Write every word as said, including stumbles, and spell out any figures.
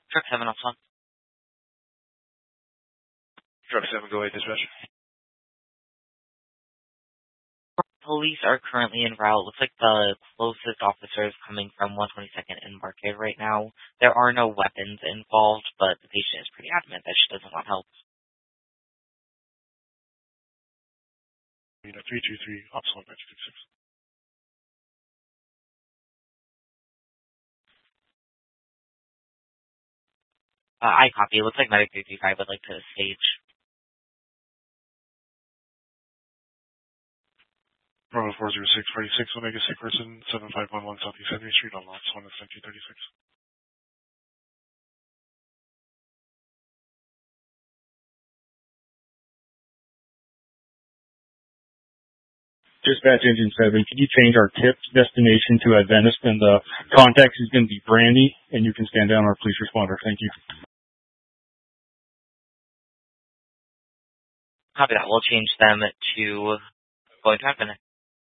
Truck seven, Alpha. Truck seven, go ahead, dispatch. Police are currently en route. Looks like the closest officer is coming from one twenty-second and Market right now. There are no weapons involved, but the patient is pretty adamant that she doesn't want help. You know, three two three, Ops one nine six six. Uh, I copy. It looks like Medic three three five would like to stage. Bravo four zero six, Party six, Omega sick person, seven five one one Southeast seventieth Street on Lots one of seventeen thirty-six. Dispatch Engine seven, can you change our tip destination to Adventist, and the contact is going to be Brandy, and you can stand down our police responder. Thank you. Copy that. We'll change them to going to Adventist.